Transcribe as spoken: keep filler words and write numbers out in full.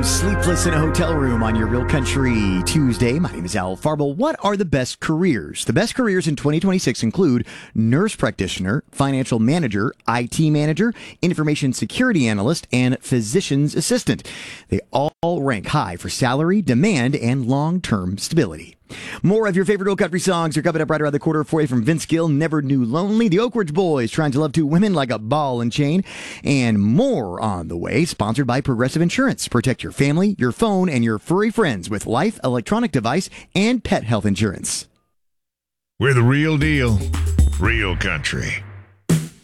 Sleepless in a hotel room on your Real Country Tuesday. My name is Al Farble. What are the best careers? The best careers in twenty twenty-six include nurse practitioner, financial manager, I T manager, information security analyst, and physician's assistant. They all rank high for salary, demand, and long-term stability. More of your favorite Real Country songs are coming up right around the quarter for you from Vince Gill, Never Knew Lonely, the Oak Ridge Boys, Trying to Love Two Women Like a Ball and Chain, and more on the way, sponsored by Progressive Insurance. Protect your family, your phone, and your furry friends with life, electronic device, and pet health insurance. We're the real deal, Real Country.